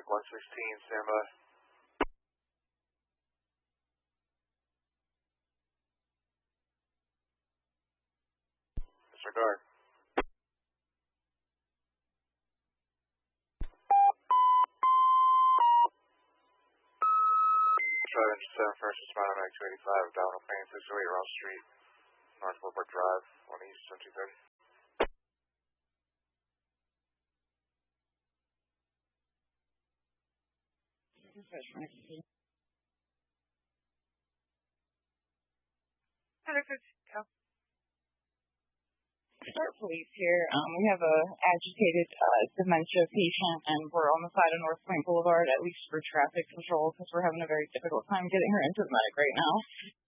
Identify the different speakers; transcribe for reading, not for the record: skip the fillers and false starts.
Speaker 1: Mike 116, standby. Disregard. Charlie 7 first responder, Max 285, abdominal pain, 608 Ross Street, North Woodward Drive, 1 East, 230.
Speaker 2: Hello, Start Police here. We have a agitated dementia patient, and we're on the side of North Point Boulevard, at least for traffic control, because we're having a very difficult time getting her into the medic right now.